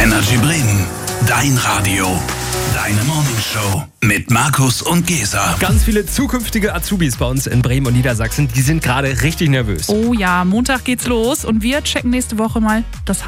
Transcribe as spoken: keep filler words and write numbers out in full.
Energy Bremen, dein Radio, deine Morningshow mit Markus und Gesa. Ganz viele zukünftige Azubis bei uns in Bremen und Niedersachsen, die sind gerade richtig nervös. Oh ja, Montag geht's los und wir checken nächste Woche mal das